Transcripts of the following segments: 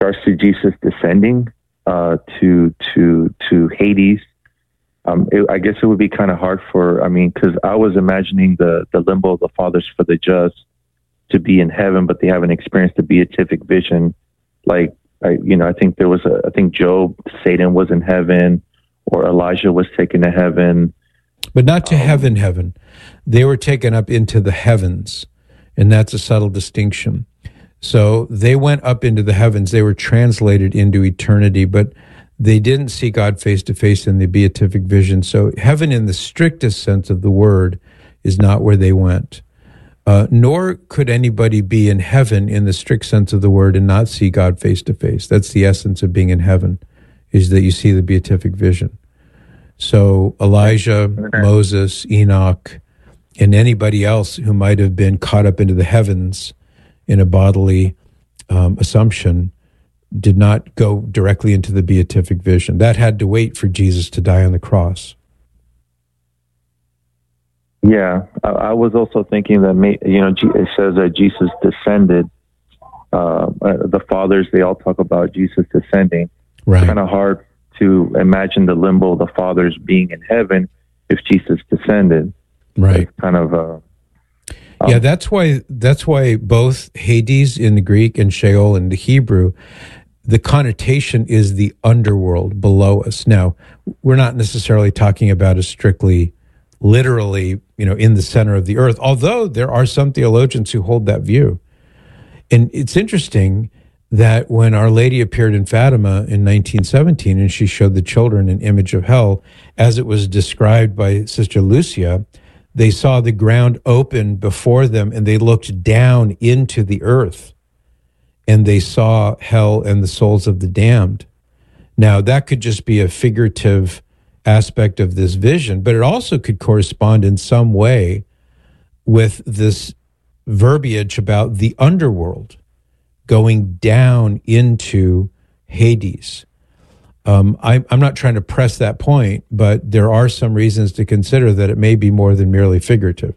regards to Jesus descending to Hades. I guess it would be kind of hard because I was imagining the limbo of the fathers for the just to be in heaven, but they haven't experienced the beatific vision. Like, I think I think Job, Satan was in heaven, or Elijah was taken to heaven. But not to heaven. They were taken up into the heavens, and that's a subtle distinction. So they went up into the heavens. They were translated into eternity, but they didn't see God face to face in the beatific vision. So heaven in the strictest sense of the word is not where they went. Nor could anybody be in heaven in the strict sense of the word and not see God face to face. That's the essence of being in heaven, is that you see the beatific vision. So Elijah, Moses, Enoch, and anybody else who might have been caught up into the heavens in a bodily assumption did not go directly into the beatific vision. That had to wait for Jesus to die on the cross. Yeah, I was also thinking that, it says that Jesus descended. The fathers, they all talk about Jesus descending. Right. It's kind of hard to imagine the limbo of the fathers being in heaven if Jesus descended. Right. It's kind of... yeah, that's why both Hades in the Greek and Sheol in the Hebrew, the connotation is the underworld below us. Now, we're not necessarily talking about a strictly, literally, in the center of the earth, although there are some theologians who hold that view. And it's interesting that when Our Lady appeared in Fatima in 1917 and she showed the children an image of hell, as it was described by Sister Lucia, they saw the ground open before them and they looked down into the earth and they saw hell and the souls of the damned. Now, that could just be a figurative aspect of this vision, but it also could correspond in some way with this verbiage about the underworld going down into Hades. I'm not trying to press that point, but there are some reasons to consider that it may be more than merely figurative.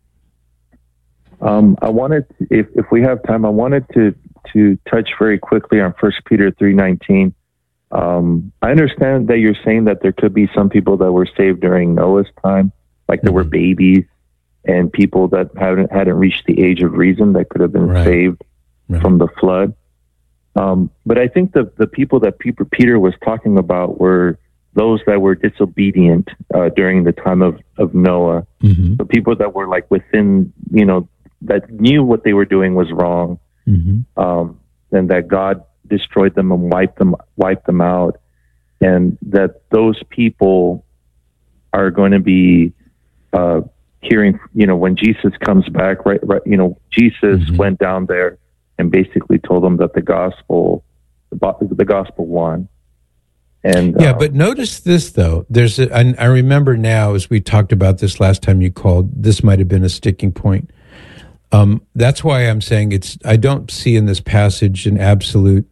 I wanted, if we have time, I wanted to touch very quickly on 1 Peter 3:19. I understand that you're saying that there could be some people that were saved during Noah's time, like there were babies and people that hadn't reached the age of reason that could have been saved from the flood. But I think the people that Peter was talking about were those that were disobedient during the time of Noah. Mm-hmm. The people that were like within, that knew what they were doing was wrong, and that God destroyed them and wiped them out, and that those people are going to be hearing, when Jesus comes back, right? Jesus went down there and basically told them that the gospel won. And but notice this though. I remember now, as we talked about this last time you called, this might have been a sticking point. That's why I'm saying I don't see in this passage an absolute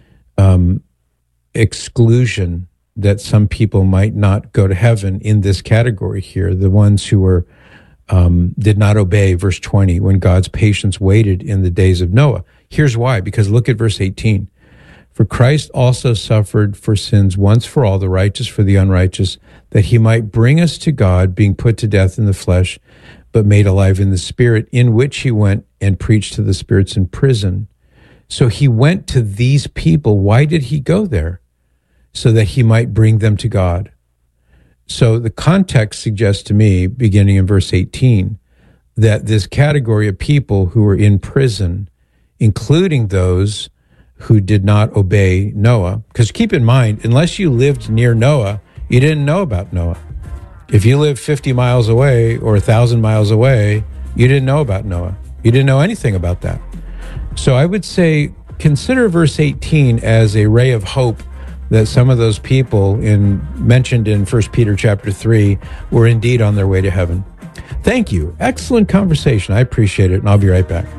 exclusion that some people might not go to heaven in this category here. The ones who were did not obey, verse 20, when God's patience waited in the days of Noah. Here's why, because look at verse 18. For Christ also suffered for sins once for all, the righteous for the unrighteous, that he might bring us to God, being put to death in the flesh, but made alive in the spirit, in which he went and preached to the spirits in prison. So he went to these people. Why did he go there? So that he might bring them to God. So the context suggests to me, beginning in verse 18, that this category of people who were in prison, including those who did not obey Noah, because keep in mind, unless you lived near Noah, you didn't know about Noah. If you lived 50 miles away or 1,000 miles away, you didn't know about Noah. You didn't know anything about that. So I would say consider verse 18 as a ray of hope that some of those people mentioned in 1 Peter chapter 3 were indeed on their way to heaven. Thank you. Excellent conversation. I appreciate it, and I'll be right back.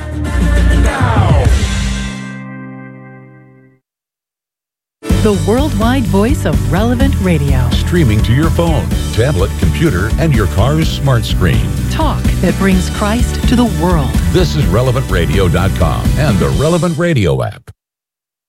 The worldwide voice of Relevant Radio. Streaming to your phone, tablet, computer, and your car's smart screen. Talk that brings Christ to the world. This is RelevantRadio.com and the Relevant Radio app.